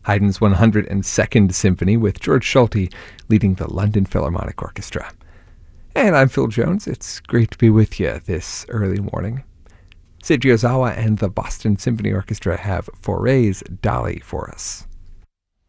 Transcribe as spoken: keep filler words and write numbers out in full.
Haydn's one hundred second Symphony with George Schulte leading the London Philharmonic Orchestra. And I'm Phil Jones. It's great to be with you this early morning. Seiji Ozawa and the Boston Symphony Orchestra have Fauré's Dolly for us.